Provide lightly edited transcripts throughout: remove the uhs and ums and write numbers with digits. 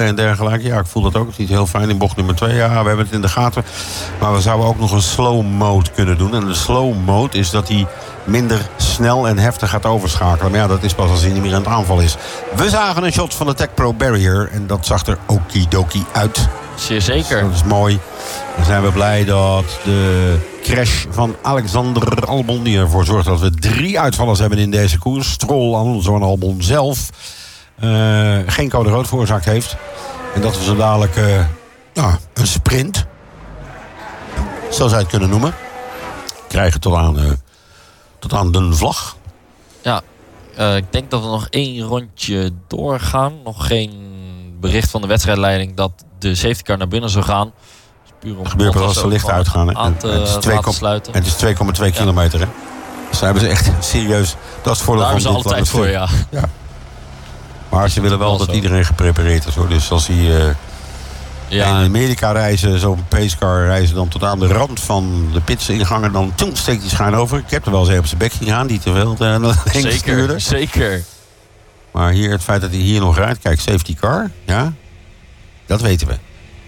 en dergelijke. Ja, ik voel dat ook. Het is niet heel fijn in bocht nummer 2. Ja, we hebben het in de gaten. Maar we zouden ook nog een slow mode kunnen doen. En de slow mode is dat hij minder snel en heftig gaat overschakelen. Maar ja, dat is pas als hij niet meer aan het aanval is. We zagen een shot van de Tech Pro Barrier. En dat zag er okidoki uit. Zeer zeker. Dus dat is mooi. Dan zijn we blij dat de crash van Alexander Albon, die ervoor zorgt dat we 3 uitvallers hebben in deze koers. Stroll, Alonso en Albon zelf geen code rood veroorzaakt heeft. En dat we zo dadelijk een sprint, zo zou je het kunnen noemen, krijgen tot aan de vlag. Ja, ik denk dat we nog 1 rondje doorgaan. Nog geen bericht van de wedstrijdleiding dat de safety car naar binnen zou gaan. Dus puur om dat gebeurt wel als ze licht uitgaan. Laten sluiten. En het is 2,2 kilometer. Hè? Dus daar hebben ze echt serieus. Dat is voor de daar hebben ze altijd voor, ja. Maar ze willen wel dat iedereen geprepareerd is, hoor. Dus als hij in Amerika reizen, zo'n pacecar reizen dan tot aan de rand van de pitsingangen, dan steekt hij schuin over. Ik heb er wel eens op zijn bek gegaan, die te veel stuurde. Zeker. Maar hier, het feit dat hij hier nog rijdt, kijk, safety car, ja, dat weten we.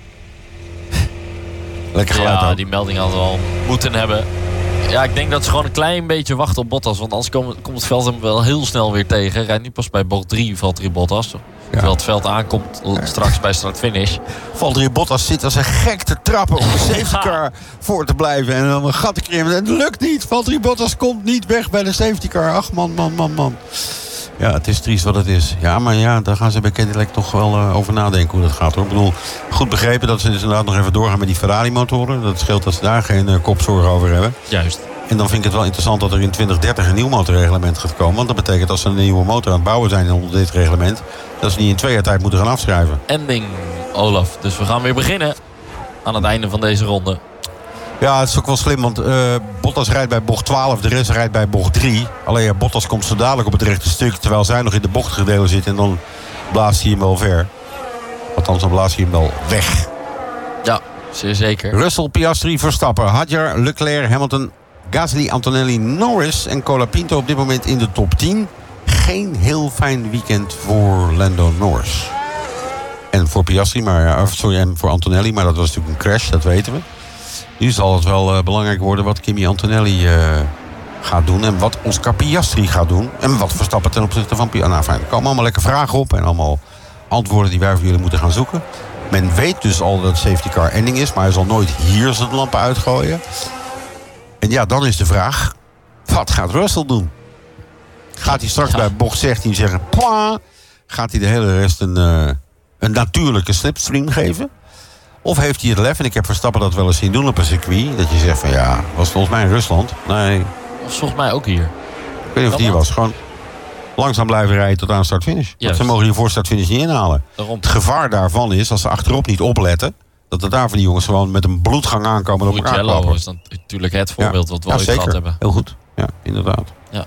Lekker geluid ook. Die melding hadden we al moeten hebben. Ja, ik denk dat ze gewoon een klein beetje wachten op Bottas. Want anders komt het veld hem wel heel snel weer tegen. Rijdt nu pas bij bocht 3 valt er in Bottas. Terwijl het veld aankomt straks bij start-finish. Valtteri Bottas zit als een gek te trappen om de safety car voor te blijven. En dan een gat te creëren. En het lukt niet. Valtteri Bottas komt niet weg bij de safety car. Ach, man. Ja, het is triest wat het is. Ja, maar ja, daar gaan ze bij Cadillac toch wel over nadenken hoe dat gaat, hoor. Ik bedoel, goed begrepen dat ze dus inderdaad nog even doorgaan met die Ferrari-motoren. Dat scheelt dat ze daar geen kopzorgen over hebben. Juist. En dan vind ik het wel interessant dat er in 2030 een nieuw motorreglement gaat komen. Want dat betekent als ze een nieuwe motor aan het bouwen zijn onder dit reglement, dat ze niet in 2 jaar tijd moeten gaan afschrijven. Ending, Olaf. Dus we gaan weer beginnen aan het einde van deze ronde. Ja, het is ook wel slim, want Bottas rijdt bij bocht 12, de rest rijdt bij bocht 3. Alleen ja, Bottas komt zo dadelijk op het rechte stuk, terwijl zij nog in de bochtgedeelte zit. En dan blaast hij hem wel ver. Althans, dan blaast hij hem wel weg. Ja, zeer zeker. Russell, Piastri, Verstappen, Hadjar, Leclerc, Hamilton, Gasly, Antonelli, Norris en Colapinto op dit moment in de top 10. Geen heel fijn weekend voor Lando Norris. En voor Piastri, en voor Antonelli, maar dat was natuurlijk een crash, dat weten we. Nu zal het wel belangrijk worden wat Kimi Antonelli gaat doen. En wat Oscar Piastri gaat doen. En wat Verstappen ten opzichte van Piastri. Nou, fijn, er komen allemaal lekker vragen op. En allemaal antwoorden die wij voor jullie moeten gaan zoeken. Men weet dus al dat safety car ending is. Maar hij zal nooit hier zijn lampen uitgooien. En ja, dan is de vraag. Wat gaat Russell doen? Gaat hij straks bij bocht 16 zeggen... Pwa! Gaat hij de hele rest een natuurlijke slipstream geven? Of heeft hij het lef, en ik heb Verstappen dat wel eens zien doen op een circuit, dat je zegt van ja, was volgens mij in Rusland. Nee. Dat was volgens mij ook hier. Ik weet niet of het hier was. Gewoon langzaam blijven rijden tot aan start-finish. Want ze mogen je voor start-finish niet inhalen. Daarom. Het gevaar daarvan is, als ze achterop niet opletten, dat er daar van die jongens gewoon met een bloedgang aankomen en op elkaar klappen. Mugello is dan natuurlijk het voorbeeld wat we ooit gehad hebben. Heel goed. Ja, inderdaad. Ja.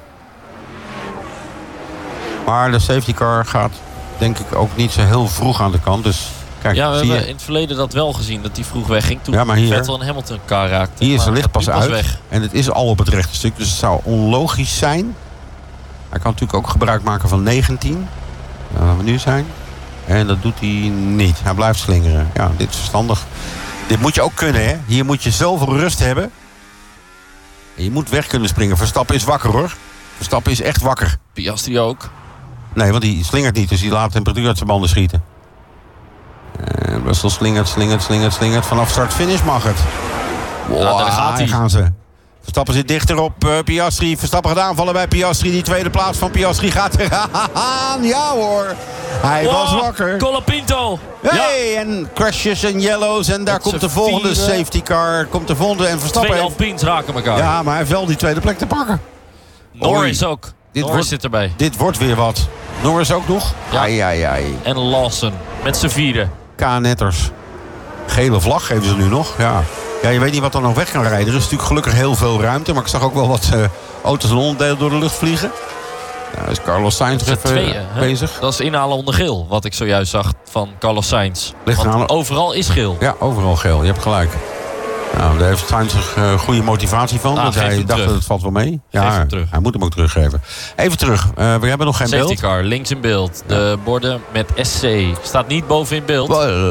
Maar de safety car gaat denk ik ook niet zo heel vroeg aan de kant. Dus kijk, ja, we hebben in het verleden dat wel gezien, dat hij vroeg wegging. Toen Vettel en Hamilton elkaar raakten. Hier is zijn licht pas uit. Weg. En het is al op het rechte stuk. Dus het zou onlogisch zijn. Hij kan natuurlijk ook gebruik maken van 19. Waar we nu zijn. En dat doet hij niet. Hij blijft slingeren. Ja, dit is verstandig. Dit moet je ook kunnen, hè. Hier moet je zoveel rust hebben. En je moet weg kunnen springen. Verstappen is wakker, hoor. Verstappen is echt wakker. Piastri ook. Nee, want die slingert niet. Dus die laat de temperatuur uit zijn banden schieten. Russell slingert. Vanaf start-finish mag het. Wow, daar gaat hij. Gaan ze. Verstappen zit dichter op Piastri. Verstappen gaat aanvallen bij Piastri. Die tweede plaats van Piastri gaat eraan. Ja hoor. Hij was wakker. Colapinto. Hey, ja. En crashes en yellows. En daar komt de volgende safety car. Komt de volgende. En Verstappen 2 Alpines raken elkaar. Ja, maar hij heeft wel die tweede plek te pakken. Norris ook. Norris zit erbij. Dit wordt weer wat. Norris ook nog? Ja. Ai. En Lawson met z'n vierde. K-netters. Gele vlag geven ze nu nog. Ja, je weet niet wat er nog weg kan rijden. Er is natuurlijk gelukkig heel veel ruimte. Maar ik zag ook wel wat auto's en onderdelen door de lucht vliegen. Ja, is Carlos Sainz even bezig. Dat is inhalen onder geel. Wat ik zojuist zag van Carlos Sainz. Want overal is geel. Ja, overal geel. Je hebt gelijk. Nou, daar heeft Sainz goede motivatie van. Want hij dacht dat het valt wel mee. Ja, hij moet hem ook teruggeven. Even terug. We hebben nog geen beeld. Safety car, links in beeld. De borden met SC. Staat niet boven in beeld.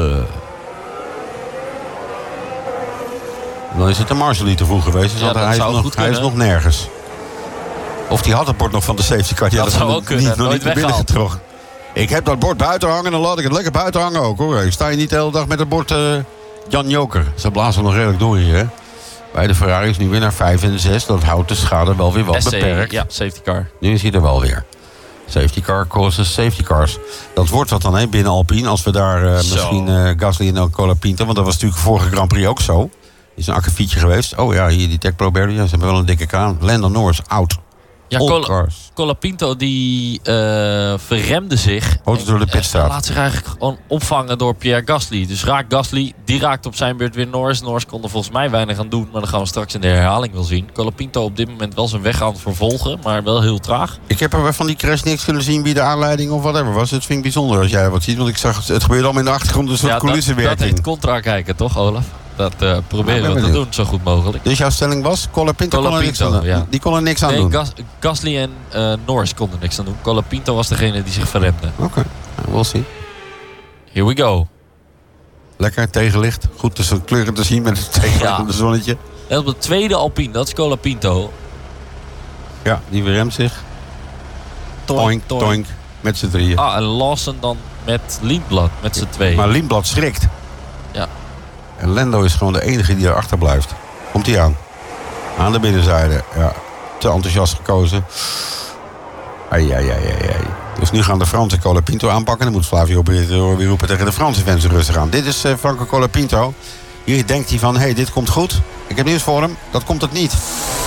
Dan is het de Marshall die te vroeg geweest. Dus hij is nog nergens. Of die had het bord nog van de safety car. Dat zou ook kunnen. Nooit weggehaald. Ik heb dat bord buiten hangen. Dan laat ik het lekker buiten hangen ook, hoor. Ik sta hier niet de hele dag met het bord Jan Joker. Ze blazen nog redelijk door hier, hè. Bij de Ferraris nu weer naar 5 en 6. Dat houdt de schade wel weer wat beperkt. Ja, safety car. Nu is hij er wel weer. Safety car causes safety cars. Dat wordt wat dan, hè, binnen Alpine. Als we daar misschien Gasly en Colapinto... want dat was natuurlijk vorige Grand Prix ook zo. Is een akkefietje geweest. Oh ja, hier die Tech Pro Barrier. Ze hebben wel een dikke kraan. Lando Norris, out. Ja, Colapinto die verremde zich. Door de pitstraat. Laat zich eigenlijk gewoon opvangen door Pierre Gasly. Dus raakt Gasly, die raakt op zijn beurt weer Norris. Norris kon er volgens mij weinig aan doen, maar dat gaan we straks in de herhaling wel zien. Colapinto op dit moment wel zijn weg aan het vervolgen, maar wel heel traag. Ik heb er van die crash niks kunnen zien wie de aanleiding of whatever was. Het vind ik bijzonder als jij wat ziet, want ik zag het gebeurde allemaal in de achtergrond, een soort coulissenwerking. Dat heet contra kijken, toch, Olaf? Dat proberen we te doen, zo goed mogelijk. Dus jouw stelling was, Colapinto kon er niks aan doen? Ja. Die kon er niks aan doen? Gasly en Norris konden niks aan doen. Colapinto was degene die zich verremde. Oké, we'll see. Here we go. Lekker, tegenlicht. Goed tussen kleuren te zien met het tegenlichtende zonnetje. En op de tweede Alpine, dat is Colapinto. Ja, die verremt zich. Toink, toink. Met z'n drieën. En Lawson dan met Lindblad, met z'n tweeën. Maar Lindblad schrikt. Ja. En Lando is gewoon de enige die erachter blijft. Komt hij aan. Aan de binnenzijde. Ja, te enthousiast gekozen. Ai. Dus nu gaan de Fransen Colapinto aanpakken. Dan moet Flavio weer roepen tegen de Franse fans rustig aan. Dit is Franco Colapinto. Hier denkt hij van, dit komt goed. Ik heb nieuws voor hem. Dat komt het niet.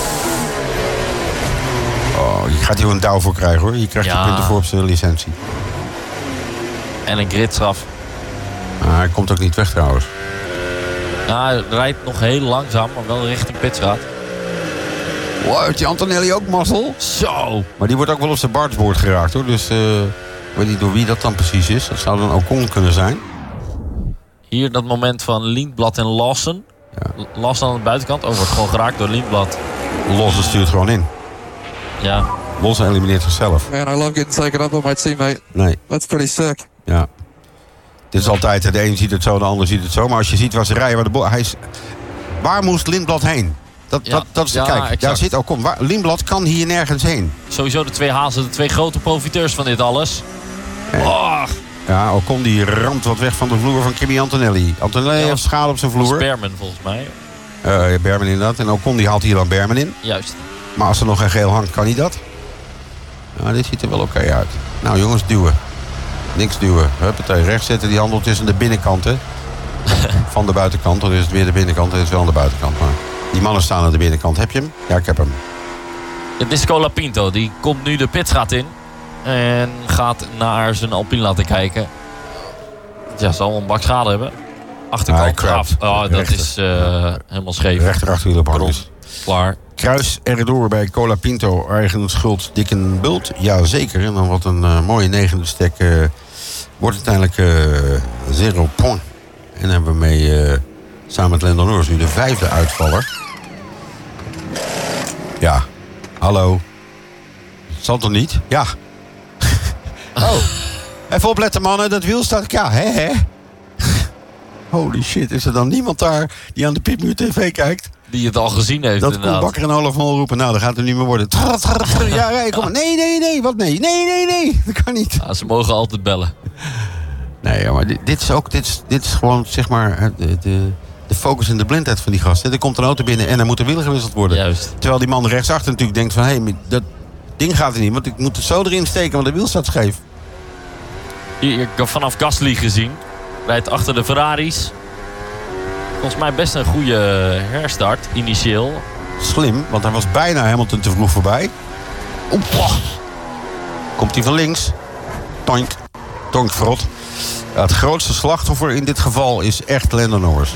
Oh, hier gaat hij een douw voor krijgen, hoor. Hier krijgt hij punten voor op zijn licentie. En een gridstraf. Hij komt ook niet weg trouwens. Hij rijdt nog heel langzaam, maar wel richting pitstraat. Wow, heeft die Antonelli ook mazzel? Zo! Maar die wordt ook wel op zijn bargeboard geraakt, hoor. Dus ik weet niet door wie dat dan precies is. Dat zou dan Ocon kunnen zijn. Hier dat moment van Lindblad en Lawson. Ja. Lawson aan de buitenkant. Wordt gewoon geraakt door Lindblad. Lawson stuurt gewoon in. Ja. Lawson elimineert zichzelf. Man, I love getting taken up by my teammate. Nee. That's pretty sick. Ja. Dit is altijd, de een ziet het zo, de ander ziet het zo. Maar als je ziet waar ze rijden, waar moest Lindblad heen? Dat is de kijk. Daar zit Ocon. Lindblad kan hier nergens heen. Sowieso de twee hazen, de twee grote profiteurs van dit alles. Ja, Ocon die ramt wat weg van de vloer van Kimi Antonelli. Antonelli heeft schade op zijn vloer. Dat is Berman volgens mij. Berman inderdaad. En Ocon die haalt hier dan Berman in. Juist. Maar als er nog een geel hangt, kan hij dat. Nou, dit ziet er wel oké uit. Nou jongens, duwen. Niks duwen. Huppatee, rechts zetten die handel tussen de binnenkanten. Van de buitenkant. Dan is het weer de binnenkant. Het is wel aan de buitenkant. Maar die mannen staan aan de binnenkant. Heb je hem? Ja, ik heb hem. Het is Colapinto. Die komt nu de pitstraat in. En gaat naar zijn Alpine laten kijken. Ja, zal een bak schade hebben. Achterkant af. Dat is helemaal scheef. Rechterachterwiel op Harris. Klaar. Kruis erdoor bij Colapinto. Eigen schuld, dikken bult. Jazeker. En dan wat een mooie negende stek. Wordt uiteindelijk 0 point. En dan hebben we mee samen met Lando Norris nu de 5e uitvaller. Ja. Hallo. Zal toch niet? Ja. Oh. Even opletten mannen. Dat wiel staat. Ja, hè? Holy shit. Is er dan niemand daar die aan de Pitmuur TV kijkt? Die het al gezien heeft, dat inderdaad. Koen Bakker en Olaf Mol roepen. Nou, dat gaat er niet meer worden. Ja, kom maar. Nee. Wat nee? Nee. Dat kan niet. Ja, ze mogen altijd bellen. Nee, maar dit is gewoon, zeg maar, de focus en de blindheid van die gasten. Er komt een auto binnen en er moet een wiel gewisseld worden. Juist. Terwijl die man rechtsachter natuurlijk denkt van... hé, dat ding gaat er niet, want ik moet het zo erin steken, want de wiel staat scheef. Hier, ik heb vanaf Gasly gezien. Rijdt achter de Ferraris. Volgens mij best een goede herstart, initieel. Slim, want hij was bijna Hamilton te vroeg voorbij. Komt hij van links. Tonk verrot. Ja, het grootste slachtoffer in dit geval is echt Lando Norris.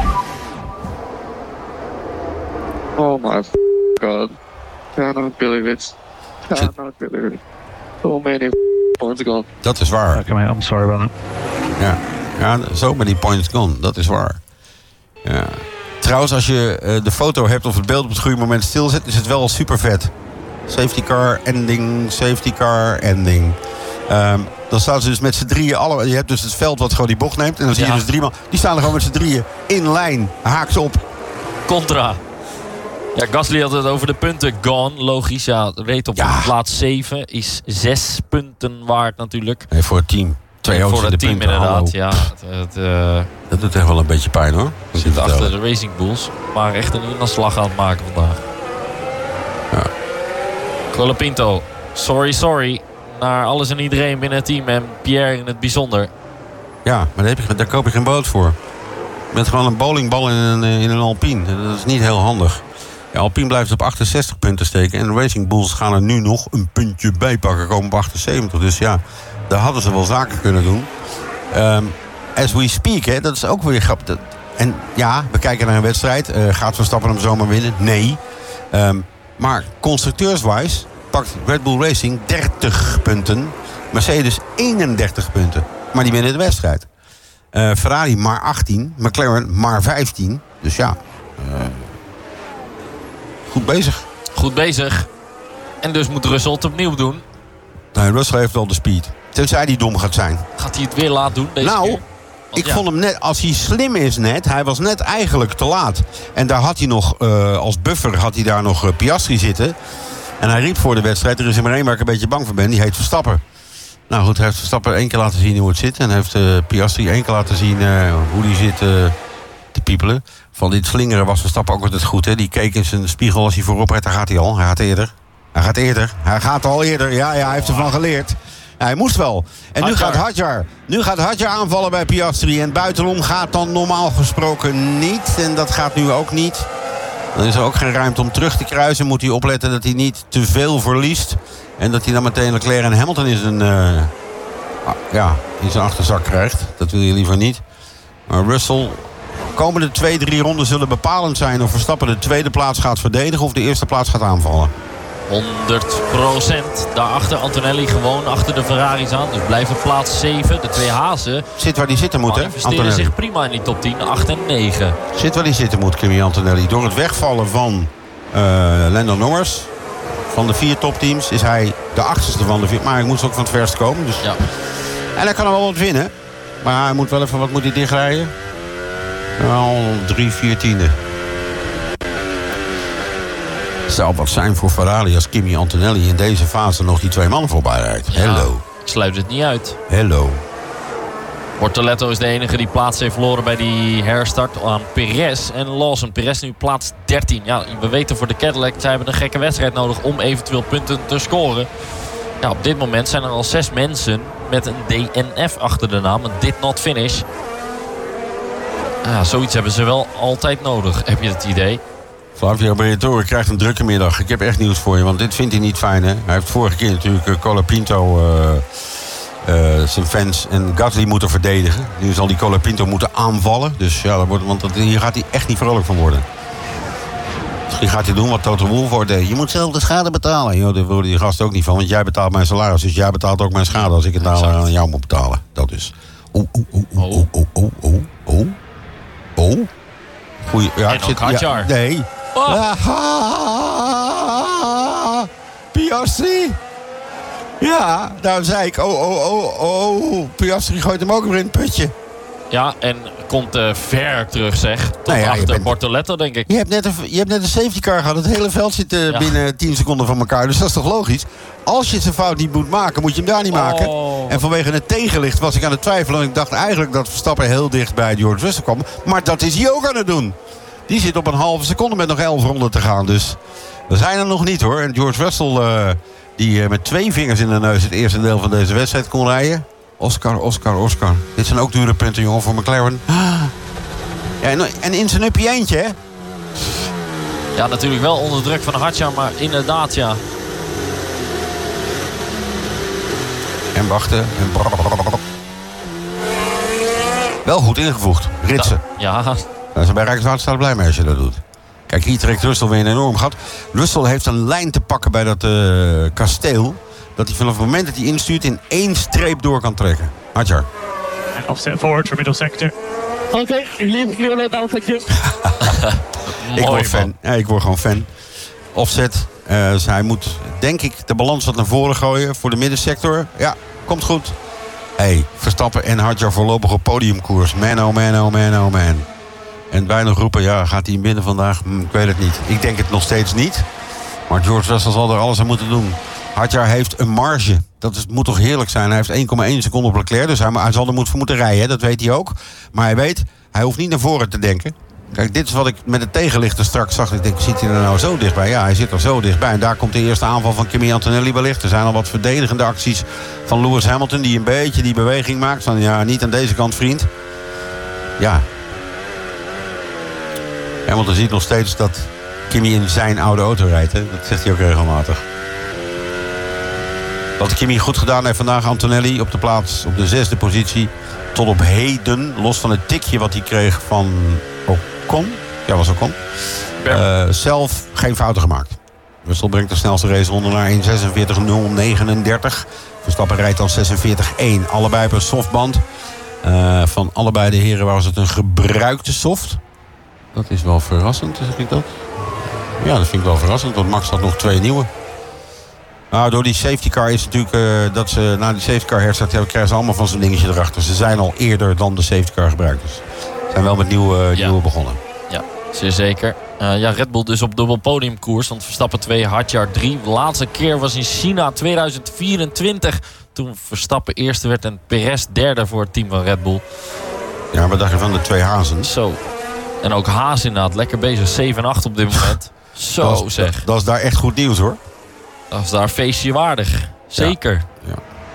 Oh my god. Cannot believe it. Cannot believe it. So many points gone. Dat is waar. Okay, mate, I'm sorry about that. Ja, so many points gone. Dat is waar. Ja. Trouwens, als je de foto hebt of het beeld op het goede moment stilzet, is het wel super vet. Safety car ending, safety car ending. Dan staan ze dus met z'n drieën. Je hebt dus het veld wat gewoon die bocht neemt. En dan zie je dus 3 man. Die staan er gewoon met z'n drieën in lijn. Haaks op. Contra. Ja, Gasly had het over de punten. Gone, logisch. Ja, reed op plaats 7. Is 6 punten waard natuurlijk. Nee, voor het team. 2 auto's voor in het de team punten. inderdaad. Hallo. Ja, dat doet echt wel een beetje pijn hoor. We zitten achter de Racing Bulls. Maar echt een inslag aan het maken vandaag. Ja. Colapinto. Sorry. Naar alles en iedereen binnen het team. En Pierre in het bijzonder. Ja, maar daar koop je geen boot voor. Je bent gewoon een bowlingbal in een Alpine. Dat is niet heel handig. Ja, Alpine blijft op 68 punten steken. En de Racing Bulls gaan er nu nog een puntje bij pakken. Komen op 78. Dus ja, daar hadden ze wel zaken kunnen doen. As we speak, hè, dat is ook weer grappig. En ja, we kijken naar een wedstrijd. Gaat Verstappen hem zomaar winnen? Nee. Maar constructeurswise pakt Red Bull Racing 30 punten. Mercedes 31 punten. Maar die winnen de wedstrijd. Ferrari maar 18. McLaren maar 15. Dus ja, goed bezig. En dus moet Russell het opnieuw doen. Nee, Russell heeft wel de speed. Tenzij hij dom gaat zijn. Gaat hij het weer laten doen deze keer? Ik vond hem net, als hij slim is net, hij was net eigenlijk te laat. En daar had hij nog, als buffer had hij daar nog Piastri zitten. En hij riep voor de wedstrijd, er is er maar één waar ik een beetje bang voor ben, die heet Verstappen. Nou goed, hij heeft Verstappen 1 keer laten zien hoe het zit. En heeft Piastri 1 keer laten zien hoe die zit te piepelen. Van dit slingeren was Verstappen ook altijd goed. Hè? Die keek in zijn spiegel als hij voorop rijdt, daar gaat hij al. Hij gaat al eerder. Ja, hij heeft ervan geleerd. Ja, hij moest wel. En nu gaat Hadjar aanvallen bij Piastri. En buitenom gaat dan normaal gesproken niet. En dat gaat nu ook niet. Dan is er ook geen ruimte om terug te kruisen. Moet hij opletten dat hij niet te veel verliest. En dat hij dan meteen Leclerc en Hamilton in zijn achterzak krijgt. Dat wil je liever niet. Maar Russell, komende 2-3 ronden zullen bepalend zijn of Verstappen de tweede plaats gaat verdedigen of de eerste plaats gaat aanvallen. 100%. Daarachter Antonelli gewoon achter de Ferraris aan. Dus blijven plaats 7. De 2 hazen zit waar die zitten moet, hè? Manifesteren zich prima in die top 10. 8 en 9. Zit waar die zitten moet, Kimi Antonelli. Door het wegvallen van Lando Norris, van de 4 topteams, is hij de 8e van de 4. Maar hij moest ook van het verst komen. Dus. Ja. En hij kan er wel wat winnen. Maar hij moet wel even, wat moet hij dichtrijden? Al 3/14. Zou wat zijn voor Ferrari als Kimi Antonelli in deze fase nog die 2 man voorbij rijdt. Ja, Hello. Ik sluit het niet uit. Hello. Bortoletto is de enige die plaats heeft verloren bij die herstart aan Perez en Lawson. Perez nu plaats 13. Ja, we weten voor de Cadillac, zij hebben een gekke wedstrijd nodig om eventueel punten te scoren. Ja, op dit moment zijn er al 6 mensen met een DNF achter de naam. Een did not finish. Ja, zoiets hebben ze wel altijd nodig, heb je het idee. Flavio Briatore krijgt een drukke middag. Ik heb echt nieuws voor je, want dit vindt hij niet fijn. Hè? Hij heeft vorige keer natuurlijk Colapinto zijn fans en Gasly moeten verdedigen. Nu zal die Colapinto moeten aanvallen. Dus ja, hier gaat hij echt niet vrolijk van worden. Misschien gaat hij doen wat Toto Wolff deed. Je moet zelf de schade betalen. Yo, daar worden die gasten ook niet van, want jij betaalt mijn salaris. Dus jij betaalt ook mijn schade als ik het nou aan jou moet betalen. Dat is. Goeie. Ja, en ook Hadjar. Nee. Piastri. Ja, daarom zei ik, Piastri gooit hem ook weer in het putje. Ja, en komt ver terug, zeg. Tot achter Bortoletto, denk ik. Je hebt net een safety car gehad. Het hele veld zit binnen 10 seconden van elkaar. Dus dat is toch logisch? Als je zijn fout niet moet maken, moet je hem daar niet maken. En vanwege het tegenlicht was ik aan het twijfelen. En ik dacht eigenlijk dat Verstappen heel dicht bij George Russell kwam. Maar dat is hij ook aan het doen. Die zit op een halve seconde met nog 11 ronden te gaan. Dus we zijn er nog niet, hoor. En George Russell, die met 2 vingers in de neus het eerste deel van deze wedstrijd kon rijden. Oscar. Dit zijn ook dure punten, jongen, voor McLaren. Ja, en in zijn uppie eentje, hè? Ja, natuurlijk wel onder druk van Hadjar, maar inderdaad, ja. En wachten. Wel goed ingevoegd. Ritsen. Ja. Bij Rijkswaterstaat blij mee als je dat doet. Kijk, hier trekt Russell weer een enorm gat. Russell heeft een lijn te pakken bij dat kasteel. Dat hij vanaf het moment dat hij instuurt in 1 streep door kan trekken. Hadjar. And offset forward for middle sector. Okay, leave clear down, thank you. Ik word fan. Ja, ik word gewoon fan. Offset. Dus hij moet, denk ik, de balans wat naar voren gooien voor de middensector. Ja, komt goed. Verstappen en Hadjar voorlopig op podiumkoers. Man, oh man, oh man, oh man. En bijna roepen, ja, gaat hij hem binnen vandaag? Ik weet het niet. Ik denk het nog steeds niet. Maar George Russell zal er alles aan moeten doen. Hadjar heeft een marge. Moet toch heerlijk zijn. Hij heeft 1,1 seconde op Leclerc. Dus hij zal er moeten rijden. Hè? Dat weet hij ook. Maar hij weet, hij hoeft niet naar voren te denken. Kijk, dit is wat ik met het tegenlichten straks zag. Ik denk, zit hij er nou zo dichtbij? Ja, hij zit er zo dichtbij. En daar komt de eerste aanval van Kimi Antonelli wellicht. Er zijn al wat verdedigende acties van Lewis Hamilton... die een beetje die beweging maakt van, ja, niet aan deze kant, vriend. Ja. Hamilton ziet nog steeds dat Kimi in zijn oude auto rijdt. Hè? Dat zegt hij ook regelmatig. Wat Kimi goed gedaan heeft vandaag, Antonelli op de plaats, op de 6e positie. Tot op heden, los van het tikje wat hij kreeg van Ocon. Ja, was Ocon. Zelf geen fouten gemaakt. Russell brengt de snelste raceronde naar 1:46.039. Verstappen rijdt dan 46.1. Allebei op een softband. Van allebei de heren was het een gebruikte soft. Dat is wel verrassend, zeg ik dat? Ja, dat vind ik wel verrassend, want Max had nog 2 nieuwe. Nou, door die safety car is natuurlijk dat ze na die safety car herstart hebben, krijgen ze allemaal van zo'n dingetje erachter. Ze zijn al eerder dan de safety car gebruikt. Dus ze zijn wel met nieuwe begonnen. Ja, zeer zeker. Red Bull dus op dubbel podiumkoers. Want Verstappen 2, Hadjar 3. De laatste keer was in China 2024. Toen Verstappen eerste werd en Perez derde voor het team van Red Bull. Ja, wat dacht je van de 2 Hazens? Zo. En ook Haas inderdaad. Lekker bezig. 7 en 8 op dit moment. Zo zeg. Dat is daar echt goed nieuws, hoor. Dat is daar feestje waardig. Zeker. Ja.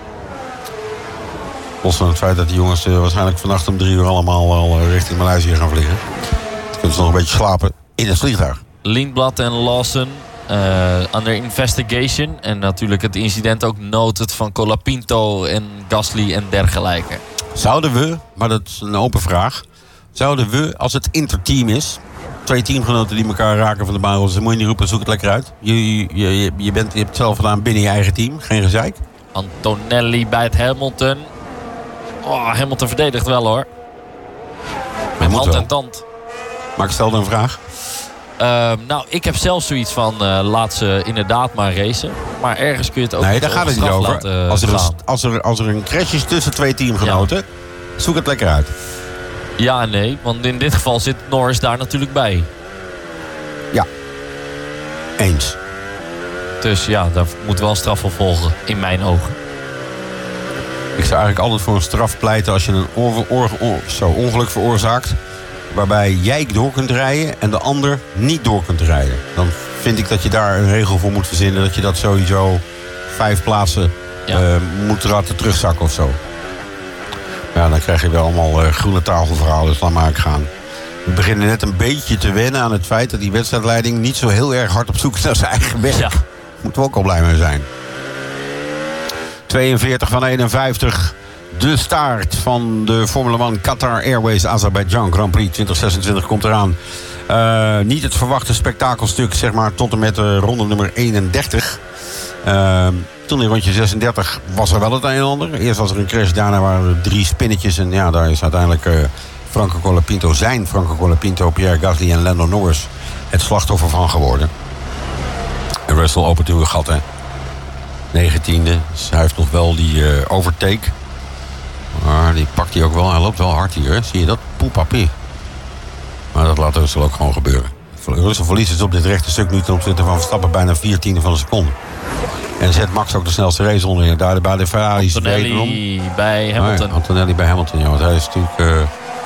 Los van het feit dat die jongens waarschijnlijk vannacht om 3 uur allemaal al richting Maleisië gaan vliegen. Dan kunnen ze nog een beetje slapen in het vliegtuig. Lindblad en Lawson under investigation. En natuurlijk het incident ook noted van Colapinto en Gasly en dergelijke. Zouden we, maar dat is een open vraag. Zouden we, als het interteam is, 2 teamgenoten die elkaar raken van de baan, dan moet je niet roepen, zoek het lekker uit. Je hebt het zelf gedaan binnen je eigen team, geen gezeik. Antonelli bij het Hamilton. Oh, Hamilton verdedigt wel, hoor. Met hand en tand. Maar ik stel een vraag. Nou, ik heb zelf zoiets van laat ze inderdaad maar racen. Maar ergens kun je het ook daar gaat het niet over. Als er een crash is tussen 2 teamgenoten, zoek het lekker uit. Ja en nee, want in dit geval zit Norris daar natuurlijk bij. Ja. Eens. Dus ja, daar moet wel een straf voor volgen, in mijn ogen. Ik zou eigenlijk altijd voor een straf pleiten als je een ongeluk veroorzaakt, waarbij jij door kunt rijden en de ander niet door kunt rijden. Dan vind ik dat je daar een regel voor moet verzinnen, dat je dat sowieso 5 plaatsen moet laten terugzakken of zo. Ja, dan krijg je wel allemaal groene tafelverhalen, dus laat maar gaan. We beginnen net een beetje te wennen aan het feit dat die wedstrijdleiding niet zo heel erg hard op zoek is naar zijn eigen werk. Ja. Moeten we ook al blij mee zijn. 42 van 51. De staart van de Formule 1 Qatar Airways Azerbeidzjan Grand Prix 2026 komt eraan. Niet het verwachte spektakelstuk, zeg maar, tot en met ronde nummer 31. Toen in rondje 36 was er wel het een en ander. Eerst was er een crash, daarna waren er 3 spinnetjes. En ja, daar is uiteindelijk Franco Colapinto, Pierre Gasly en Lando Norris het slachtoffer van geworden. En Russell opent nu een gat, hè. 19e. Dus hij heeft nog wel die overtake. Maar die pakt hij ook wel. Hij loopt wel hard hier, hè. Zie je dat? Poepapie. Maar dat laat Russell ook gewoon gebeuren. Russell verliest het op dit rechte stuk nu ten opzichte van Verstappen bijna 14e van een seconde. En zet Max ook de snelste race onder. Daar bij de Ferraris. Antonelli bij Hamilton. Nee, Antonelli bij Hamilton, ja. Want hij is natuurlijk...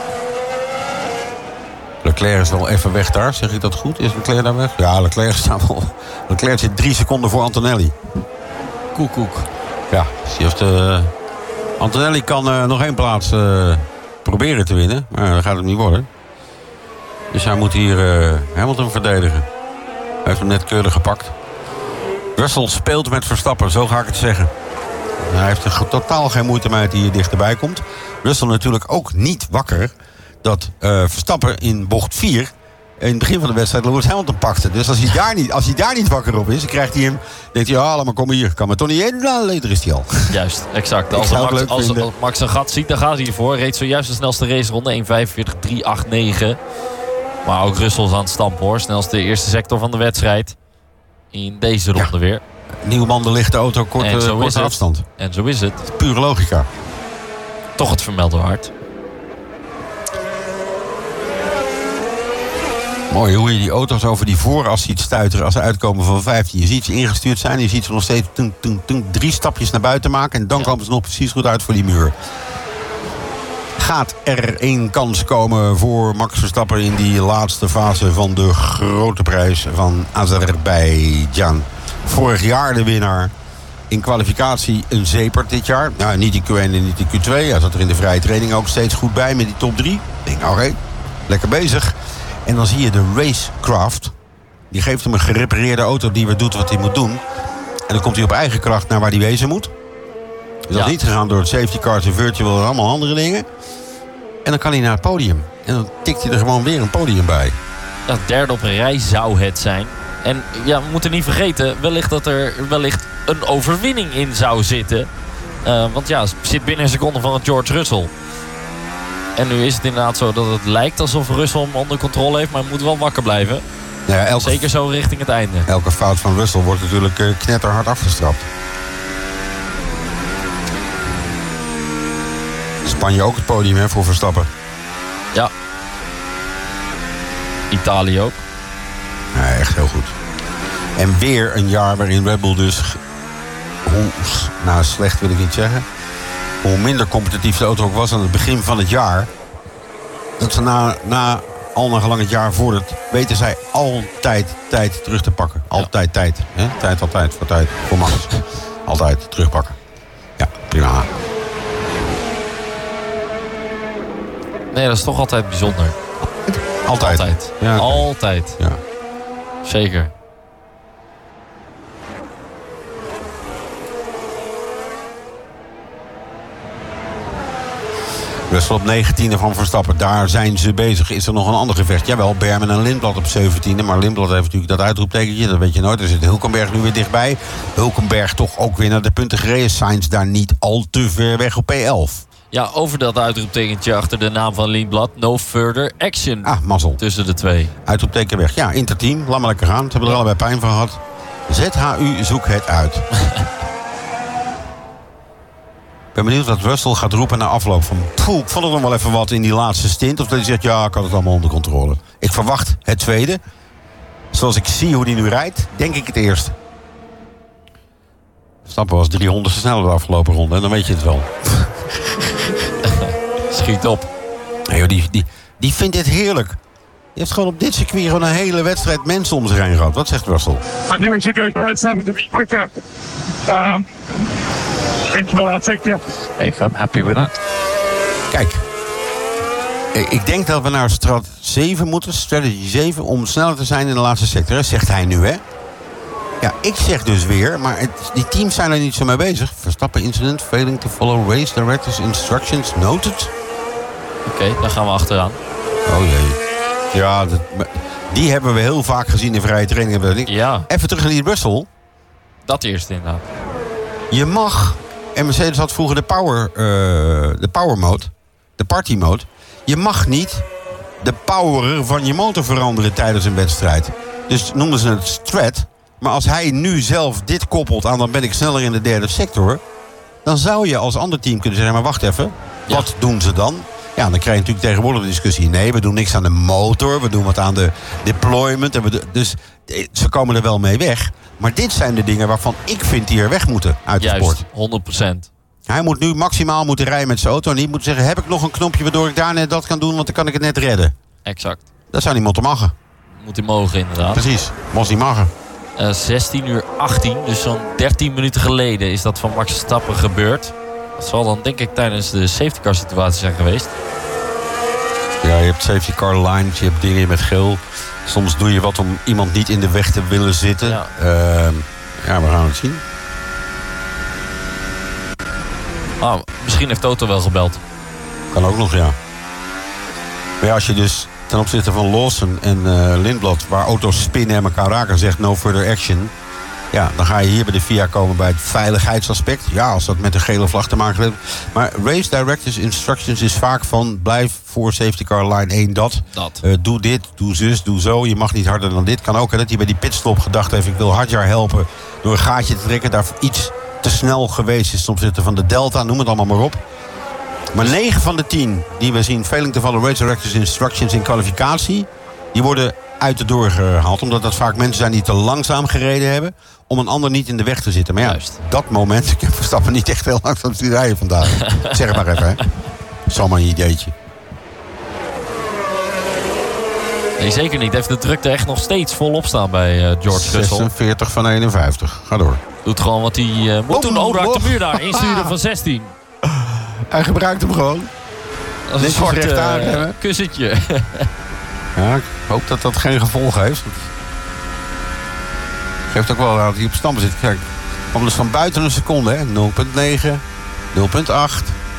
Leclerc is wel even weg daar. Zeg ik dat goed? Is Leclerc daar weg? Ja, Leclerc staat wel... Leclerc zit 3 seconden voor Antonelli. Koek. Ja, dus die heeft... Antonelli kan nog 1 plaats proberen te winnen. Maar dat gaat het niet worden. Dus hij moet hier Hamilton verdedigen. Hij heeft hem net keurig gepakt. Russell speelt met Verstappen, zo ga ik het zeggen. Hij heeft er totaal geen moeite mee dat hij hier dichterbij komt. Russell natuurlijk ook niet wakker dat Verstappen in bocht 4 in het begin van de wedstrijd Lewis Hamilton pakte. Dus als hij daar niet wakker op is, dan krijgt hij hem. Denkt hij, laat maar komen hier. Kan maar toch niet in? Nou, later is hij al. Juist, exact. Als Max een gat ziet, dan gaat hij ervoor. Reed zojuist de snelste raceronde, 1:45.389. Maar ook Russell is aan het stampen hoor. Snelste eerste sector van de wedstrijd. In deze ronde weer. Nieuwe banden, lichte auto, korte afstand. En zo is het. Pure logica. Toch het vermelde hard. Mooi hoe je die auto's over die vooras ziet stuiteren als ze uitkomen van 15. Je ziet ze ingestuurd zijn. Je ziet ze nog steeds 3 stapjes naar buiten maken. En dan komen ze nog precies goed uit voor die muur. Gaat er een kans komen voor Max Verstappen in die laatste fase van de grote prijs van Azerbeidzjan? Vorig jaar de winnaar. In kwalificatie een zeepert dit jaar. Nou, niet die Q1 en niet die Q2. Hij zat er in de vrije training ook steeds goed bij met die top 3. Ik denk, oké, lekker bezig. En dan zie je de Racecraft. Die geeft hem een gerepareerde auto die weer doet wat hij moet doen. En dan komt hij op eigen kracht naar waar hij wezen moet. Dus dat is niet gegaan door het safety cars en virtual en allemaal andere dingen. En dan kan hij naar het podium. En dan tikt hij er gewoon weer een podium bij. Ja, derde op een rij zou het zijn. En ja, we moeten niet vergeten, wellicht dat er een overwinning in zou zitten. Want ja, het zit binnen een seconde van het George Russell. En nu is het inderdaad zo dat het lijkt alsof Russell hem onder controle heeft. Maar hij moet wel wakker blijven. Ja, zeker zo richting het einde. Elke fout van Russell wordt natuurlijk knetterhard afgestraft. Spanje ook het podium hè, voor Verstappen. Ja. Italië ook. Ja, echt heel goed. En weer een jaar waarin Red Bull dus... slecht wil ik niet zeggen. Hoe minder competitief de auto ook was aan het begin van het jaar... dat ze na al naar gelang het jaar vordert... weten zij altijd tijd terug te pakken. Altijd tijd. Hè? Tijd altijd voor Max. Altijd terugpakken. Ja, prima. Nee, dat is toch altijd bijzonder. Altijd. Ja, altijd. Ja. Zeker. Russell op 19e van Verstappen. Daar zijn ze bezig. Is er nog een ander gevecht? Jawel, Berman en Lindblad op 17e. Maar Lindblad heeft natuurlijk dat uitroeptekentje. Dat weet je nooit. Er zit Hulkenberg nu weer dichtbij. Hulkenberg toch ook weer naar de punten gereden. Sainz daar niet al te ver weg op P11. Ja, over dat uitroeptekentje achter de naam van Lindblad. No further action. Mazzel. Tussen de twee. Uitroepteken weg. Ja, interteam. Laat maar lekker gaan. Ze hebben er allebei pijn van gehad. ZHU, zoek het uit. Ik ben benieuwd wat Russell gaat roepen na afloop van... ik vond het nog wel even wat in die laatste stint. Of dat hij zegt, ja, ik had het allemaal onder controle. Ik verwacht het tweede. Zoals ik zie hoe die nu rijdt, denk ik het eerste. Stappen was 300 sneller de afgelopen ronde. En dan weet je het wel. Schiet op. Nee, die vindt dit heerlijk. Die heeft gewoon op dit circuit gewoon een hele wedstrijd mensen om zich heen gehad. Wat zegt Russell? I knew we should go for it, to be quicker. I'll take you. If I'm happy with that. Kijk. Ik denk dat we naar strat 7 moeten, strategy 7, om sneller te zijn in de laatste sector. Zegt hij nu, hè? Ja, ik zeg dus weer, maar die teams zijn er niet zo mee bezig. Verstappen incident, failing to follow race directors instructions noted. Oké, dan gaan we achteraan. Oh jee. Ja, die hebben we heel vaak gezien in vrije training. Ja. Even terug naar die Russell. Dat eerst inderdaad. Je mag, en Mercedes had vroeger de power mode, de party mode. Je mag niet de power van je motor veranderen tijdens een wedstrijd. Dus noemen ze het strat. Maar als hij nu zelf dit koppelt aan, dan ben ik sneller in de derde sector. Dan zou je als ander team kunnen zeggen, maar wacht even. Wat doen ze dan? Ja, dan krijg je natuurlijk tegenwoordig de discussie. Nee, we doen niks aan de motor. We doen wat aan de deployment. Dus ze komen er wel mee weg. Maar dit zijn de dingen waarvan ik vind die er weg moeten uit de sport. 100%. Hij moet nu maximaal moeten rijden met zijn auto. En niet moeten zeggen, heb ik nog een knopje waardoor ik daar net dat kan doen, want dan kan ik het net redden. Exact. Dat zou niet moeten mogen. Moet hij mogen inderdaad. Precies, moest hij mogen. 16:18, dus zo'n 13 minuten geleden is dat van Max Verstappen gebeurd. Dat zal dan denk ik tijdens de safety car situatie zijn geweest. Ja, je hebt safety car lines, je hebt dingen met geel. Soms doe je wat om iemand niet in de weg te willen zitten. Ja, we gaan het zien. Misschien heeft Toto wel gebeld. Kan ook nog, ja. Maar ja, als je dus ten opzichte van Lawson en Lindblad, waar auto's spinnen en elkaar raken, zegt no further action. Ja, dan ga je hier bij de FIA komen bij het veiligheidsaspect. Ja, als dat met een gele vlag te maken heeft. Maar race directors instructions is vaak van, blijf voor safety car line 1 dat. Doe dit, doe zus, doe zo. Je mag niet harder dan dit. Kan ook dat hij bij die pitstop gedacht heeft, ik wil Hadjar helpen door een gaatje te trekken. Daar iets te snel geweest is ten opzichte van de Delta, noem het allemaal maar op. Maar 9 van de 10 die we zien failing te vallen race directors instructions in kwalificatie, die worden uit de door gehaald. Omdat dat vaak mensen zijn die te langzaam gereden hebben om een ander niet in de weg te zitten. Maar ja, dat moment, ik heb Verstappen niet echt heel langzaam te rijden vandaag. Zeg het maar even, hè. Zomaar een ideetje. Nee, zeker niet. Heeft de drukte echt nog steeds volop staan bij George Russell. 46 van 51. Ga door. Doet gewoon wat hij moet doen. Oh, raakt de muur daar. Insturen van 16. Hij gebruikt hem gewoon. Als een soort kussentje. Ja, ik hoop dat dat geen gevolg heeft. Geeft ook wel dat hij op stampen zit. Kijk, om dus van buiten een seconde, hè. 0,9, 0,8,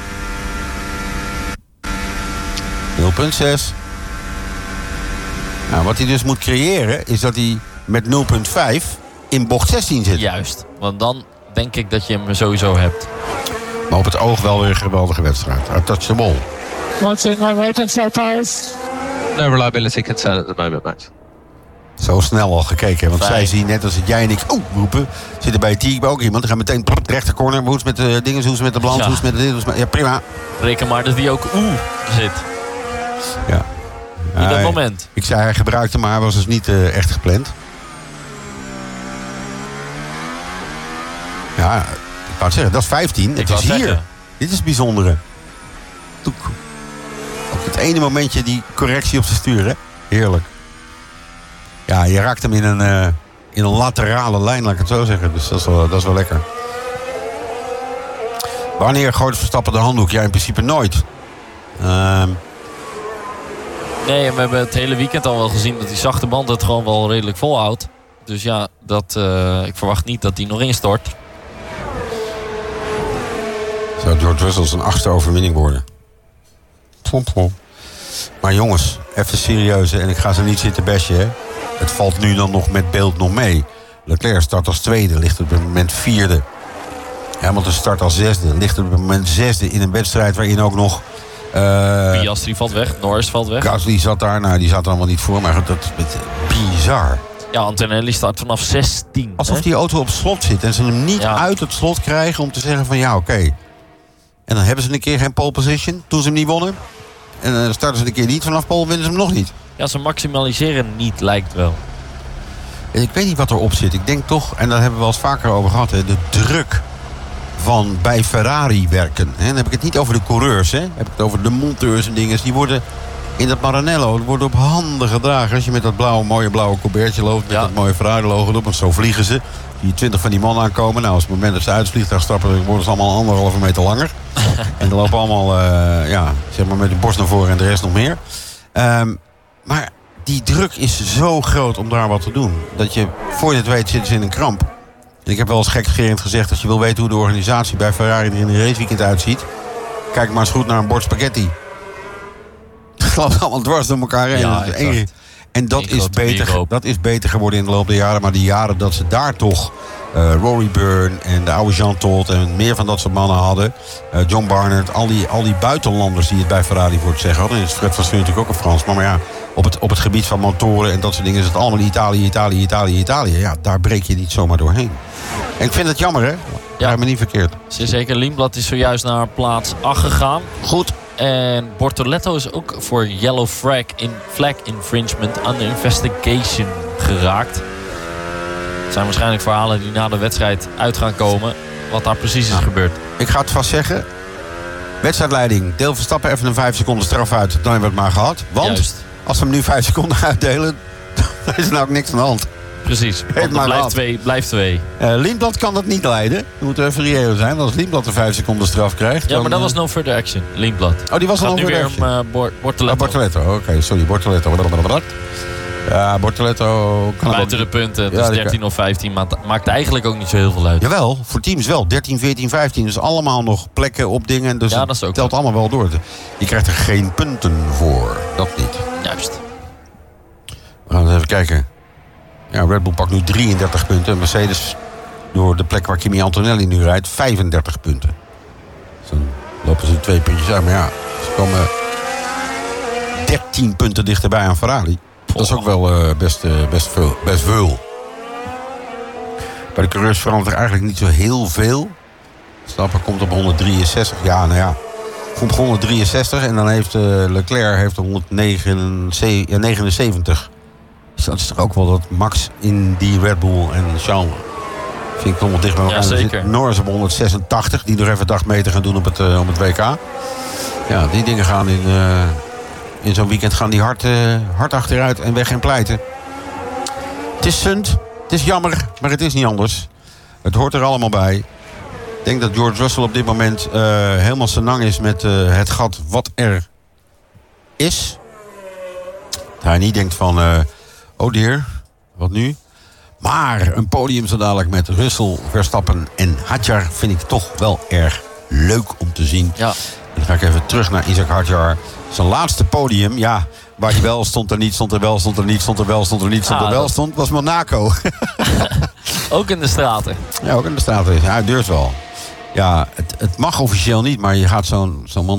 0,6. Nou, wat hij dus moet creëren, is dat hij met 0,5 in bocht 16 zit. Juist, want dan denk ik dat je hem sowieso hebt. Maar op het oog wel weer een geweldige wedstrijd. Untouchable. Watching my right hand side tires. No reliability concern at the moment, Max. Zo snel al gekeken. Want zij zien net als het jij en ik roepen. Zitten bij Teague ook iemand. Dan gaan meteen rechtercorner. Hoe is met de dingen, hoe is met de balans, hoe is met de dit. Ja, prima. Reken maar dat die ook zit. Ja. In dat moment. Ik zei hij gebruikte, maar hij was dus niet echt gepland. Ja, ik wou het zeggen, dat is 15. Het is hier. Zeggen. Dit is het bijzondere. Toek. Op het ene momentje die correctie op zijn stuur, hè? Heerlijk. Ja, je raakt hem in een laterale lijn, laat ik het zo zeggen. Dus dat is wel lekker. Wanneer gooit Verstappen de handdoek? Ja, in principe nooit. Nee, we hebben het hele weekend al wel gezien dat die zachte band het gewoon wel redelijk volhoudt. Dus ja, ik verwacht niet dat die nog instort. Zou George Russell zijn 8e overwinning worden? Maar jongens, even serieus. En ik ga ze niet zitten bashen, hè. Het valt nu dan nog met beeld nog mee. Leclerc start als 2e, ligt op het moment 4e. Hamilton start als 6e, ligt op het moment 6e in een wedstrijd waarin ook nog... Piastri valt weg, Norris valt weg. Gasly zat daar, nou die zat er allemaal niet voor, maar dat is bizar. Ja, Antonelli start vanaf 16. Alsof die auto op slot zit en ze hem niet uit het slot krijgen om te zeggen van ja, oké. En dan hebben ze een keer geen pole position toen ze hem niet wonnen. En dan starten ze een keer niet vanaf pole, winnen ze hem nog niet. Ja, ze maximaliseren niet, lijkt wel. En ik weet niet wat erop zit. Ik denk toch, en daar hebben we wel eens vaker over gehad, hè, de druk van bij Ferrari werken. En dan heb ik het niet over de coureurs, hè. Dan heb ik het over de monteurs en dingen. Die worden in dat Maranello worden op handen gedragen. Als je met dat mooie blauwe colbertje loopt, met dat mooie Ferrari-logo erop, want zo vliegen ze. Die 20 van die mannen aankomen. Nou, als op het moment dat ze uit het vliegtuig stappen, dan worden ze allemaal 1,5 meter langer. En dan lopen allemaal, zeg maar met de borst naar voren en de rest nog meer. Maar die druk is zo groot om daar wat te doen. Dat je, voor je het weet, zitten ze in een kramp. En ik heb wel eens gekscherend gezegd, als je wil weten hoe de organisatie bij Ferrari er in een raceweekend uitziet, kijk maar eens goed naar een bord spaghetti. Het loopt allemaal dwars door elkaar heen. Ja, en dat is beter geworden in de loop der jaren. Maar die jaren dat ze daar toch Rory Byrne en de oude Jean Todt en meer van dat soort mannen hadden. John Barnard, al die buitenlanders die het bij Ferrari voor het zeggen hadden. En Fred was natuurlijk ook een Fransman. Maar ja, op het gebied van motoren en dat soort dingen is het allemaal Italië. Ja, daar breek je niet zomaar doorheen. En ik vind het jammer, hè? Ja, me niet verkeerd. Zeker, Lindblad is zojuist naar plaats 8 gegaan. Goed. En Bortoletto is ook voor yellow flag infringement under investigation geraakt. Het zijn waarschijnlijk verhalen die na de wedstrijd uit gaan komen. Wat daar precies is gebeurd. Ik ga het vast zeggen. Wedstrijdleiding. Deel Verstappen even een 5 seconden straf uit. Dan hebben we het maar gehad. Want als we hem nu 5 seconden uitdelen, dan is er nou ook niks aan de hand. Precies, want blijft 2. Lindblad kan dat niet leiden. We moeten even reëel zijn. Als Lindblad een 5 seconden straf krijgt... Ja, maar dat was no further action. Lindblad. Oh, die was al no further action. Nu weer Bortoletto. Bortoletto, oké. Sorry, Bortoletto. Ja, Bortoletto kan buiten de punten, dus 13 of 15 maakt eigenlijk ook niet zo heel veel uit. Jawel, voor teams wel. 13, 14, 15. Dus allemaal nog plekken op dingen. Dus ja, dat is ook telt allemaal wel door. Je krijgt er geen punten voor. Dat niet. Juist. Even kijken. Ja, Red Bull pakt nu 33 punten. Mercedes, door de plek waar Kimi Antonelli nu rijdt, 35 punten. Dus dan lopen ze 2 puntjes uit. Maar ja, ze komen 13 punten dichterbij aan Ferrari. Dat is ook wel best veel. Bij de coureurs verandert er eigenlijk niet zo heel veel. Verstappen komt op 163. Ja, nou ja. Komt op 163 en dan heeft Leclerc 179. Dus dat is toch ook wel dat Max in die Red Bull en Charles vind ik toch wel dicht bij elkaar. Ja, zeker. Norris op 186, die nog even dacht mee te gaan doen op het WK. Ja, die dingen gaan in zo'n weekend gaan die hard achteruit en weg en pleiten. Het is sunt, het is jammer, maar het is niet anders. Het hoort er allemaal bij. Ik denk dat George Russell op dit moment helemaal senang is met het gat wat er is. Dat hij niet denkt van, oh dear, wat nu? Maar een podium zo dadelijk met Russell, Verstappen en Hadjar vind ik toch wel erg leuk om te zien. Ja. Dan ga ik even terug naar Isaac Hadjar. Zijn laatste podium, ja, waar hij wel stond er niet, stond er wel, stond er niet, stond er wel, stond er niet, stond er wel, stond, was Monaco. Ook in de straten. Ja, ook in de straten. Ja, hij durft wel. Ja, het mag officieel niet, maar je gaat zo'n man...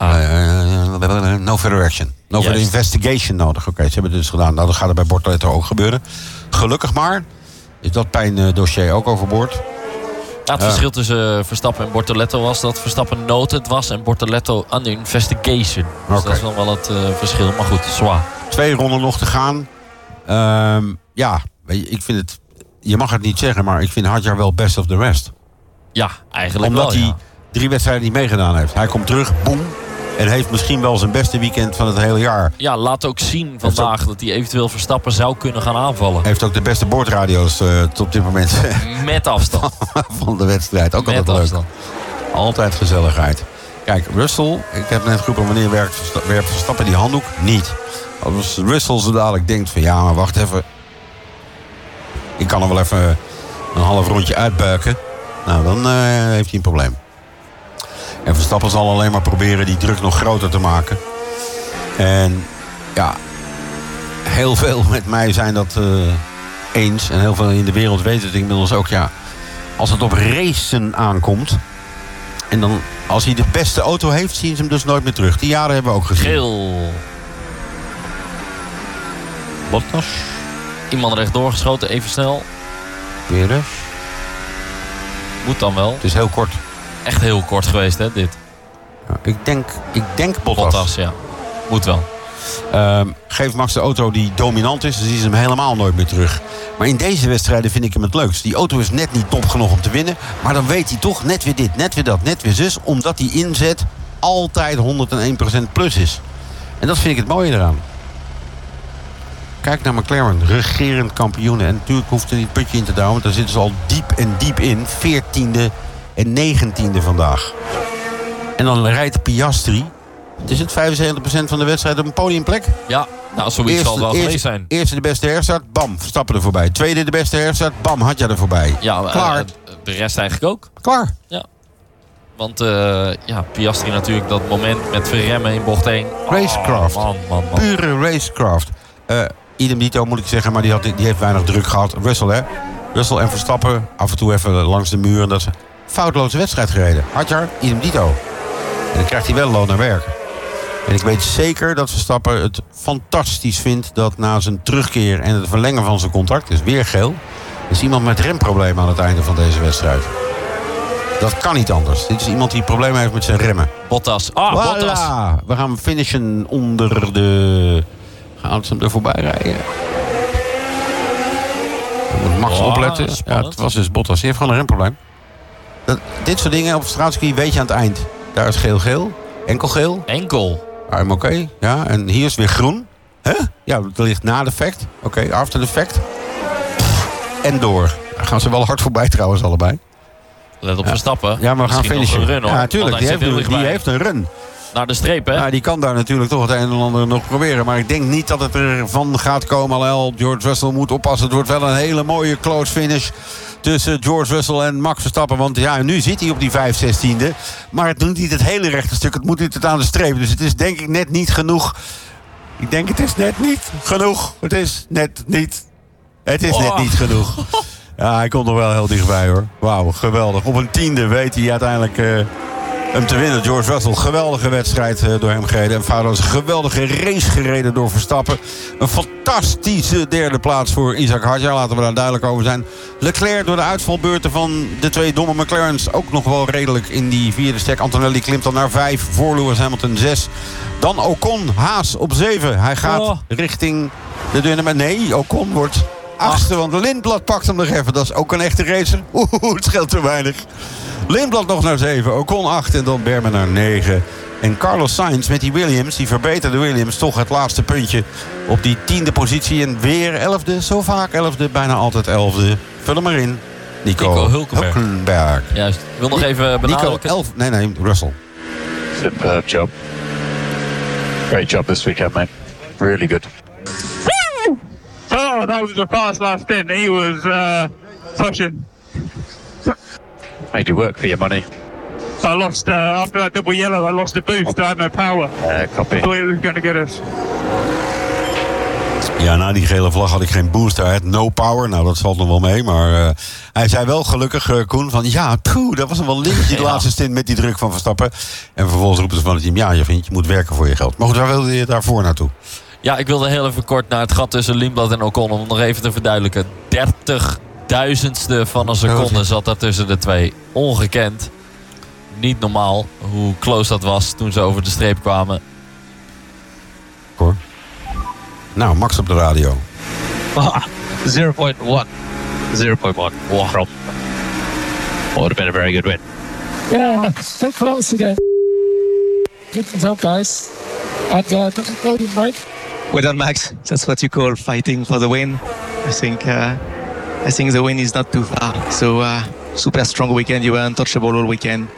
no further action. No further investigation nodig. Oké, ze hebben het dus gedaan. Nou, dat gaat er bij Bortoletto ook gebeuren. Gelukkig maar is dat pijndossier ook overboord. Ja, het verschil tussen Verstappen en Bortoletto was dat Verstappen noted was en Bortoletto under investigation. Dus dat is dan wel het verschil. Maar goed, zwaar. 2 ronden nog te gaan. Ja, ik vind het... Je mag het niet zeggen, maar ik vind Hadjar wel best of the rest. Ja, eigenlijk omdat wel, hij 3 wedstrijden niet meegedaan heeft. Hij komt terug, boem. En heeft misschien wel zijn beste weekend van het hele jaar. Ja, laat ook zien vandaag dat hij eventueel Verstappen zou kunnen gaan aanvallen. Heeft ook de beste boordradio's tot op dit moment. Met afstand. Van de wedstrijd. Ook altijd leuk. Afstand. Altijd gezelligheid. Kijk, Russell, ik heb net geroepen wanneer werpt Verstappen die handdoek? Niet. Als Russell zo dadelijk denkt van ja, maar wacht even. Ik kan er wel even een half rondje uitbuiken. Nou, dan heeft hij een probleem. En Verstappen zal alleen maar proberen die druk nog groter te maken. En ja, heel veel met mij zijn dat eens. En heel veel in de wereld weten het inmiddels ook. Ja, als het op racen aankomt. En dan, als hij de beste auto heeft, zien ze hem dus nooit meer terug. Die jaren hebben we ook gezien. Geel. Bottas. Iemand rechtdoor geschoten, even snel. Perez. Moet dan wel. Het is heel kort. Echt heel kort geweest, hè, dit. Ja, ik denk Bottas. Bottas, ja. Moet wel. Geef Max de auto die dominant is, dan zien ze hem helemaal nooit meer terug. Maar in deze wedstrijden vind ik hem het leukst. Die auto is net niet top genoeg om te winnen. Maar dan weet hij toch net weer dit, net weer dat, net weer zus. Omdat die inzet altijd 101% plus is. En dat vind ik het mooie eraan. Kijk naar McLaren, regerend kampioenen. En natuurlijk hoeft er niet het putje in te douwen. Want daar zitten ze al diep en diep in. 14e en 19e vandaag. En dan rijdt Piastri. Het is het 75% van de wedstrijd op een podiumplek. Ja, nou zoiets zal het wel geweest zijn. Eerste de beste herstart, bam, Verstappen er voorbij. Tweede de beste herstart, bam, Hadjar er voorbij. Ja, klaar. De rest eigenlijk ook. Klaar. Ja. Want Piastri natuurlijk dat moment met verremmen in bocht 1. Racecraft. Man. Pure racecraft. Idem dito moet ik zeggen, maar die heeft weinig druk gehad. Russell en Verstappen af en toe even langs de muur. En dat is een foutloze wedstrijd gereden. Hadjar, idem dito. En dan krijgt hij wel loon naar werk. En ik weet zeker dat Verstappen het fantastisch vindt dat na zijn terugkeer en het verlengen van zijn contract, dus weer geel, is iemand met remproblemen aan het einde van deze wedstrijd. Dat kan niet anders. Dit is iemand die problemen heeft met zijn remmen. Bottas. Bottas. We gaan finishen onder de... Gaan ze hem er voorbij rijden? Dan moet Max opletten. Ja, het was dus Bottas. Die heeft gewoon een remprobleem. Dit soort dingen op het straatcircuit weet je aan het eind. Daar is geel. Enkel geel. Enkel. I'm oké. Ja, en hier is weer groen. Huh? Ja, dat ligt na de fact. Oké, after the fact. En door. Daar gaan ze wel hard voorbij trouwens allebei. Let op Verstappen. Ja, maar we gaan finishen. Run, hoor. Ja, natuurlijk. Die heeft een run. Naar de streep, hè? Ja, die kan daar natuurlijk toch het een en ander nog proberen. Maar ik denk niet dat het ervan gaat komen. Alhoewel, George Russell moet oppassen. Het wordt wel een hele mooie close finish tussen George Russell en Max Verstappen. Want ja, nu zit hij op die 5/16e. Maar het doet niet het hele rechte stuk. Het moet niet tot aan de streep. Dus het is denk ik net niet genoeg Ik denk, het is net niet genoeg. Het is net niet genoeg. Ja, hij komt er wel heel dichtbij, hoor. Wauw, geweldig. Op een 10e weet hij uiteindelijk hem te winnen. George Russell, geweldige wedstrijd door hem gereden. En Faudo is een geweldige race gereden door Verstappen. Een fantastische derde plaats voor Isaac Hadjar. Laten we daar duidelijk over zijn. Leclerc door de uitvalbeurten van de twee domme McLaren's ook nog wel redelijk in die vierde stek. Antonelli klimt dan naar 5, voor Lewis Hamilton 6. Dan Ocon, Haas op 7. Hij gaat richting de deur. Maar nee, Ocon wordt 8e, want Lindblad pakt hem nog even. Dat is ook een echte racer. Het scheelt te weinig. Lindblad nog naar 7, Ocon 8 en dan Berman naar 9. En Carlos Sainz met die Williams, die verbeterde Williams, toch het laatste puntje op die 10e positie. En weer 11e, zo vaak 11e, bijna altijd 11e. Vul hem maar in. Nico Hülkenberg. Juist. Ik wil nog even benadrukken. Nico 11, nee, Russell. Superb job. Great job this weekend, mate. Really good. Oh, that was a fast last stint. He was pushing. Made you work for your money. I lost, after that double yellow, I lost the boost. I had no power. Copy. I thought he was going to get us. Ja, na die gele vlag had ik geen booster. Hij had no power. Nou, dat valt nog wel mee. Maar hij zei wel gelukkig, Koen, van ja, dat was hem wel link, die laatste stint met die druk van Verstappen. En vervolgens roepen ze van het team, ja, je vriend, je moet werken voor je geld. Maar goed, waar wilde je daarvoor naartoe? Ja, ik wilde heel even kort naar het gat tussen Lindblad en Ocon. Om nog even te verduidelijken. 30.000ste van een seconde zat daar tussen de twee. Ongekend. Niet normaal hoe close dat was toen ze over de streep kwamen. Hoor. Nou, Max op de radio. 0.1. 0.1. Wow. Would have been a very good win. Yeah, so close again. Good job, guys. And podium break. Well done, Max. That's what you call fighting for the win. I think the win is not too far. So super strong weekend. You were untouchable all weekend.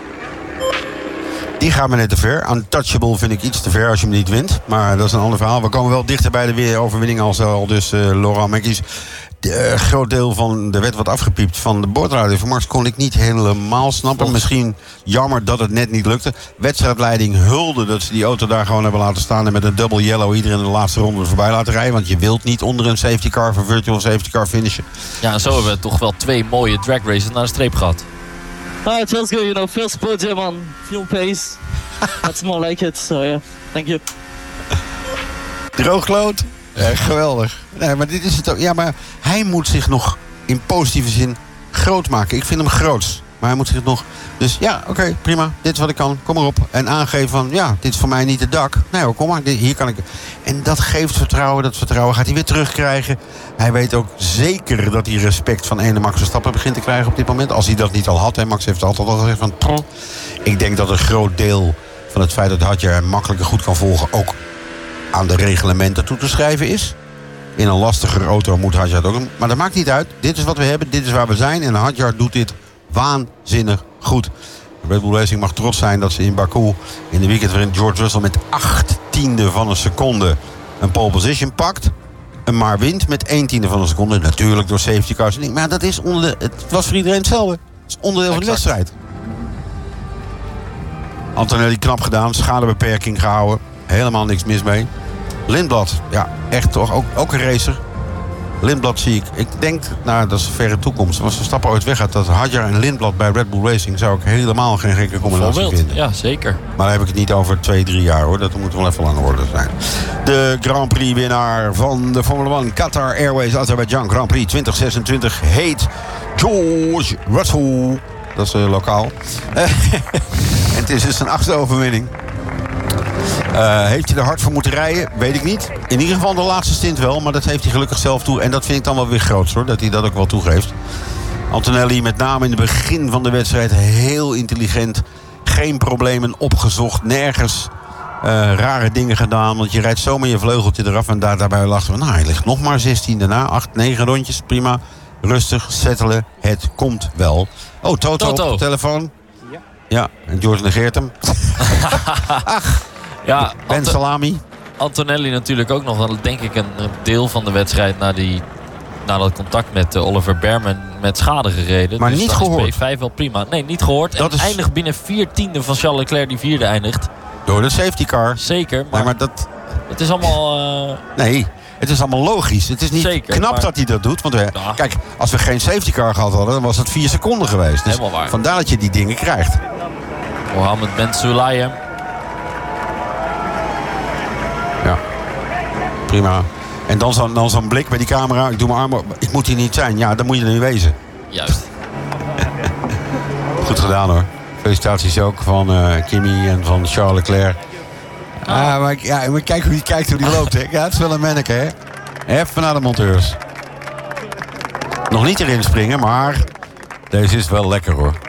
Die gaat me net te ver. Untouchable vind ik iets te ver als je hem niet wint. Maar dat is een ander verhaal. We komen wel dichter bij de overwinning als al dus Laurent Mekies. Een groot deel van de wet wat afgepiept van de boordradio van Max kon ik niet helemaal snappen. Misschien jammer dat het net niet lukte. Wedstrijdleiding hulde dat ze die auto daar gewoon hebben laten staan en met een double yellow iedereen in de laatste ronde voorbij laten rijden. Want je wilt niet onder een safety car of een virtual safety car finishen. Ja, en zo hebben we toch wel 2 mooie drag races naar de streep gehad. It feels good, first podium on fuel pace. That's more like it, so yeah, thank you. Droogkloot. Geweldig. Nee, maar dit is het ook. Ja, maar hij moet zich nog in positieve zin groot maken. Ik vind hem groots. Maar hij moet zich nog... Dus ja, oké, prima. Dit is wat ik kan. Kom maar op. En aangeven van, ja, dit is voor mij niet het dak. Nee hoor, kom maar. Hier kan ik... En dat geeft vertrouwen. Dat vertrouwen gaat hij weer terugkrijgen. Hij weet ook zeker dat hij respect van ene Max Verstappen begint te krijgen op dit moment. Als hij dat niet al had. En Max heeft altijd al gezegd van... Ik denk dat een groot deel van het feit dat Hadjar hem makkelijker goed kan volgen... ook aan de reglementen toe te schrijven is. In een lastiger auto moet Hadjar het ook doen. Maar dat maakt niet uit. Dit is wat we hebben. Dit is waar we zijn. En Hadjar doet dit waanzinnig goed. Red Bull Racing mag trots zijn dat ze in Baku... in de weekend waarin George Russell met 18e van een seconde... een pole position pakt. En maar wint met 1/10 van een seconde. Natuurlijk door safety cars. Maar dat is het was voor iedereen hetzelfde. Het is onderdeel van de wedstrijd. Antonelli knap gedaan. Schadebeperking gehouden. Helemaal niks mis mee. Lindblad, ja, echt toch ook een racer. Lindblad zie ik. Ik denk, nou, dat is een verre toekomst. Als Verstappen ooit weggaat, dat Hadjar en Lindblad bij Red Bull Racing... zou ik helemaal geen gekke combinatie vinden. Ja, zeker. Maar dan heb ik het niet over 2-3 jaar, hoor. Dat moet wel even lang worden zijn. De Grand Prix winnaar van de Formule 1 Qatar Airways Azerbaijan Grand Prix 2026 heet George Russell. Dat is lokaal. En het is dus zijn 8e overwinning. Heeft hij er hard voor moeten rijden? Weet ik niet. In ieder geval de laatste stint wel, maar dat heeft hij gelukkig zelf toe. En dat vind ik dan wel weer groot, hoor, dat hij dat ook wel toegeeft. Antonelli met name in het begin van de wedstrijd heel intelligent. Geen problemen opgezocht, nergens rare dingen gedaan. Want je rijdt zomaar je vleugeltje eraf en daarbij lachten we... nou, hij ligt nog maar 16 daarna, 8, 9 rondjes, prima. Rustig, settelen, het komt wel. Oh, Toto. Op de telefoon. Ja, en George negeert hem. Ach. Ja, Ben Salami. Antonelli natuurlijk ook nog wel, denk ik, een deel van de wedstrijd na dat contact met Oliver Berman met schade gereden. Maar dus niet dan gehoord. Is P5 wel prima. Nee, niet gehoord. En eindigt binnen 4/10 van Charles Leclerc, die 4e eindigt. Door de safety car. Zeker. Maar dat... Het is allemaal... Nee, het is allemaal logisch. Het is niet Zeker, knap maar... dat hij dat doet. Want kijk, als we geen safety car gehad hadden, dan was het 4 seconden geweest. Dus helemaal waar. Vandaar dat je die dingen krijgt. Mohammed Ben Sulayem. Ja, prima. En dan zo'n blik bij die camera. Ik doe mijn arm op. Ik moet hier niet zijn. Ja, dan moet je er nu wezen. Juist. Goed gedaan hoor. Felicitaties ook van Kimi en van Charles Leclerc. Maar kijk hoe die loopt. Hè. Ja, het is wel een manneke, hè. Even naar de monteurs. Nog niet erin springen, maar deze is wel lekker hoor.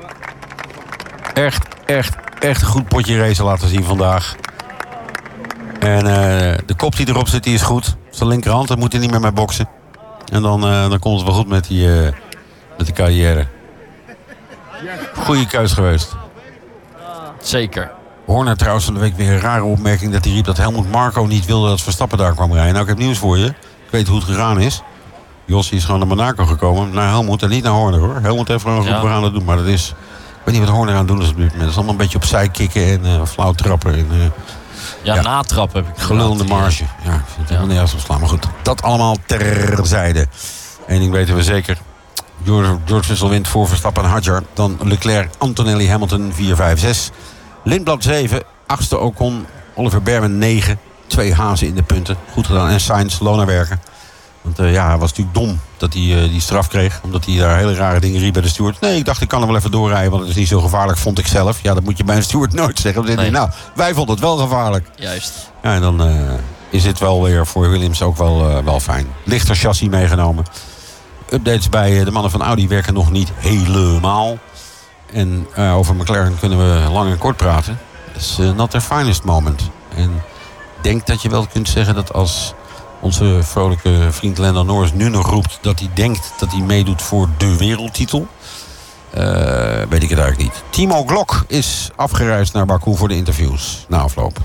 Echt een goed potje race laten zien vandaag. En de kop die erop zit, die is goed. Zijn linkerhand, daar moet hij niet meer mee boksen. En dan komt het wel goed met die carrière. Goeie keus geweest. Zeker. Horner trouwens van de week weer een rare opmerking dat hij riep dat Helmut Marko niet wilde dat Verstappen daar kwam rijden. Nou, ik heb nieuws voor je. Ik weet hoe het gegaan is. Jossie is gewoon naar Monaco gekomen. Naar Helmut en niet naar Horner hoor. Helmut heeft gewoon goed aan het doen. Maar dat is... Ik weet niet wat Horner aan het doen is op dit moment. Het is allemaal een beetje opzij kicken en flauw trappen. En, natrap heb ik gelulende marge. Ja, ik vind het helemaal nergens op slaan. Maar goed, dat allemaal terzijde. Eén ding weten we zeker. George Russell wint voor Verstappen en Hadjar. Dan Leclerc, Antonelli, Hamilton 4, 5, 6. Lindblad 7, 8e Ocon, Oliver Bearman 9. 2 hazen in de punten. Goed gedaan. En Sainz, loon naar werken. Want hij was natuurlijk dom dat hij die straf kreeg. Omdat hij daar hele rare dingen riep bij de steward. Nee, ik dacht ik kan er wel even doorrijden. Want het is niet zo gevaarlijk, vond ik zelf. Ja, dat moet je bij een steward nooit zeggen. Nee. Nou, wij vonden het wel gevaarlijk. Juist. Ja, en dan is dit wel weer voor Williams ook wel fijn. Lichter chassis meegenomen. Updates bij de mannen van Audi werken nog niet helemaal. En over McLaren kunnen we lang en kort praten. Dat is not their finest moment. En ik denk dat je wel kunt zeggen dat als onze vrolijke vriend Lando Norris nu nog roept dat hij denkt dat hij meedoet voor de wereldtitel. Weet ik het eigenlijk niet. Timo Glock is afgereisd naar Baku voor de interviews na afloop.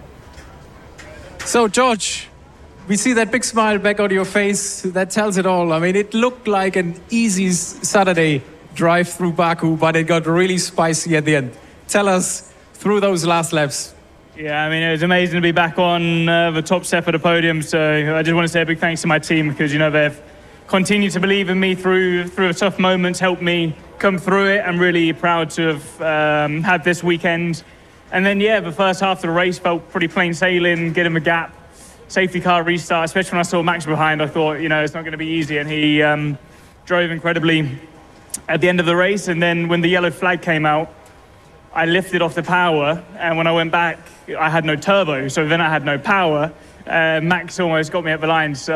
So George, we see that big smile back on your face. That tells it all. I mean, it looked like an easy Saturday drive through Baku, but it got really spicy at the end. Tell us through those last laps. Yeah, I mean, it was amazing to be back on the top step of the podium. So I just want to say a big thanks to my team because, they've continued to believe in me through the tough moments, helped me come through it. I'm really proud to have had this weekend. And then, the first half of the race felt pretty plain sailing, get him a gap, safety car restart, especially when I saw Max behind. I thought, it's not going to be easy. And he drove incredibly at the end of the race. And then when the yellow flag came out, I lifted off the power, and when I went back, I had no turbo, so then I had no power. Max almost got me at the line, so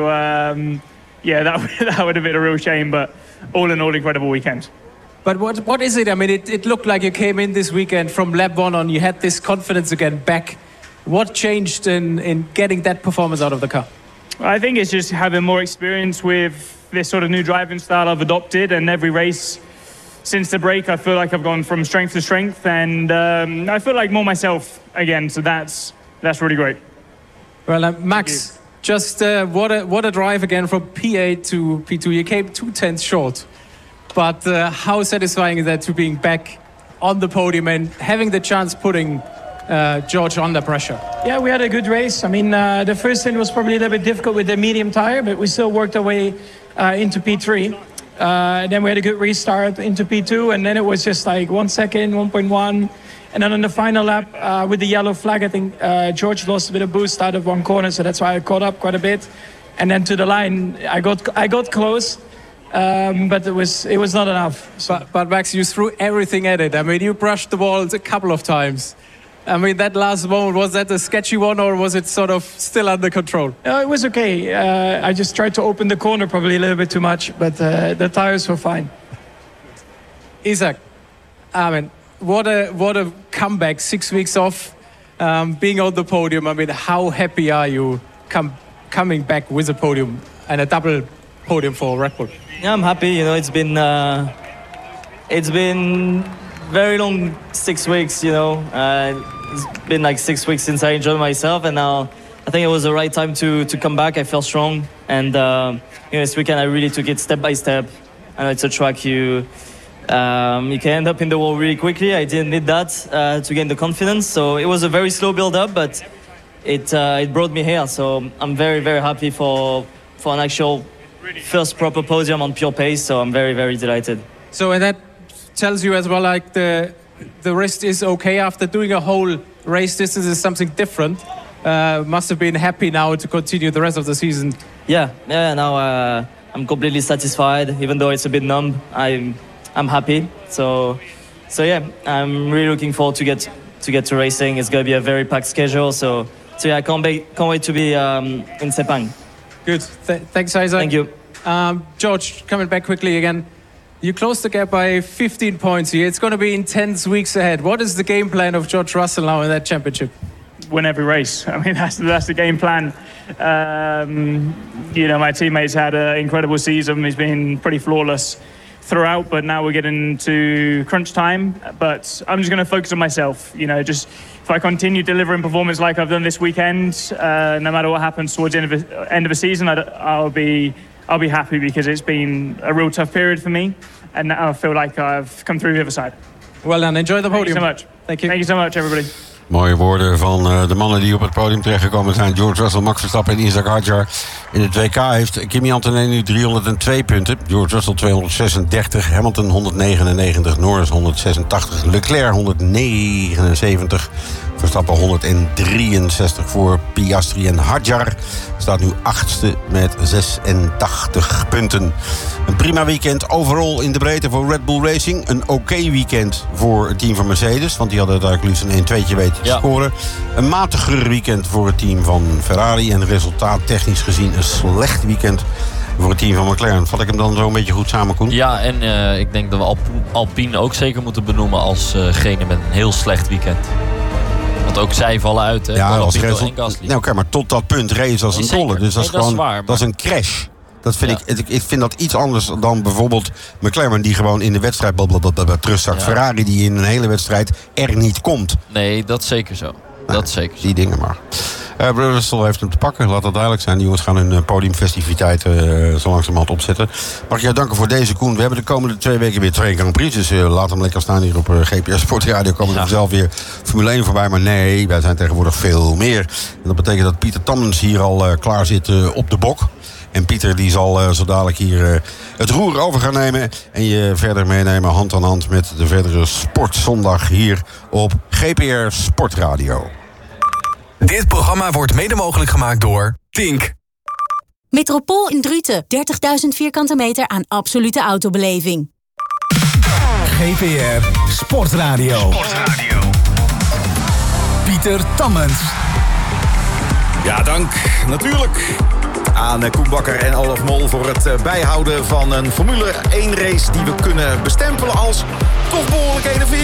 that would have been a real shame, but all in all, incredible weekend. But what is it? I mean, it looked like you came in this weekend from lap 1 on, you had this confidence again back. What changed in getting that performance out of the car? I think it's just having more experience with this sort of new driving style I've adopted, and every race since the break, I feel like I've gone from strength to strength, and I feel like more myself again. So that's really great. Well, Max, just what a drive again from P8 to P2. You came 2/10 short, but how satisfying is that to being back on the podium and having the chance putting George under pressure? Yeah, we had a good race. I mean, the first stint was probably a little bit difficult with the medium tire, but we still worked our way into P3. Then we had a good restart into P2, and then it was just like 1 second, 1.1. And then on the final lap, with the yellow flag, I think George lost a bit of boost out of one corner, so that's why I caught up quite a bit. And then to the line, I got close, but it was not enough. So. But Max, you threw everything at it. I mean, you brushed the balls a couple of times. I mean, that last moment, was that a sketchy one, or was it sort of still under control? No, it was okay. I just tried to open the corner probably a little bit too much, but the tires were fine. Isaac, I mean, what a comeback, 6 weeks off, being on the podium. I mean, how happy are you coming back with a podium and a double podium for Red Bull? Yeah, I'm happy. It's been very long 6 weeks, it's been like 6 weeks since I enjoyed myself, and now I think it was the right time to come back. I felt strong, and this weekend I really took it step by step. I know it's a track you can end up in the wall really quickly. I didn't need that to gain the confidence, so it was a very slow build-up, but it brought me here. So I'm very, very happy for an actual first proper podium on pure pace. So I'm very, very delighted. So and that tells you as well, like the wrist is okay after doing a whole race distance is something different. Must have been happy now to continue the rest of the season. Yeah. Now I'm completely satisfied, even though it's a bit numb. I'm happy. So yeah, I'm really looking forward to get to racing. It's going to be a very packed schedule. So yeah, I can't wait to be in Sepang. Good. Thanks, Isaac. Thank you. George, coming back quickly again. You closed the gap by 15 points here. It's going to be intense weeks ahead. What is the game plan of George Russell now in that championship? Win every race. I mean, that's the game plan. My teammates had an incredible season. He's been pretty flawless throughout, but now we're getting to crunch time. But I'm just going to focus on myself. Just if I continue delivering performance like I've done this weekend, no matter what happens towards the end of the season, I'll be happy, because it's been a real tough period for me, and now I feel like I've come through the other side. Well done. Enjoy the podium. Thank you so much. Thank you. Thank you so much, everybody. Mooie woorden van de mannen die op het podium terechtgekomen zijn. George Russell, Max Verstappen en Isaac Hadjar. In het WK heeft Kimi Antonelli nu 302 punten. George Russell 236. Hamilton 199. Norris 186. Leclerc 179. Verstappen 163 voor Piastri. En Hadjar staat nu 8e met 86 punten. Een prima weekend overal in de breedte voor Red Bull Racing. Een oké weekend voor het team van Mercedes. Want die hadden uiteindelijk liefst een 1-2'tje weten te scoren. Een matiger weekend voor het team van Ferrari. En resultaattechnisch gezien een slecht weekend voor het team van McLaren. Vat ik hem dan zo een beetje goed samen, Koen? Ja, en ik denk dat we Alpine ook zeker moeten benoemen als gene met een heel slecht weekend. Want ook zij vallen uit, hè? Ja, als Gasly. Oké, maar tot dat punt race als een dolle. Dus dat is gewoon, dat is een crash. Dat vind ik vind dat iets anders dan bijvoorbeeld McLaren, die gewoon in de wedstrijd terugzakt. Ja. Ferrari die in een hele wedstrijd er niet komt. Nee, dat is zeker zo. Dat is zeker zo. Die dingen maar. Russell heeft hem te pakken, laat dat duidelijk zijn. Die jongens gaan hun podiumfestiviteiten zo langzamerhand opzetten. Mag ik jou danken voor deze, Koen. We hebben de komende 2 weken weer 2 Grand Prix. Dus laat hem lekker staan hier op GPS Sportradio. Komen er zelf weer Formule 1 voorbij. Maar nee, wij zijn tegenwoordig veel meer. En dat betekent dat Pieter Tammens hier al klaar zit op de bok. En Pieter die zal zo dadelijk hier het roer over gaan nemen. En je verder meenemen hand aan hand met de verdere Sportzondag hier op GPR Sportradio. Dit programma wordt mede mogelijk gemaakt door Tink. Metropool in Druten. 30.000 vierkante meter aan absolute autobeleving. GPR Sportradio. Pieter Tammens. Ja, dank natuurlijk aan Koen Bakker en Olaf Mol voor het bijhouden van een Formule 1 race die we kunnen bestempelen als toch behoorlijk enerverend.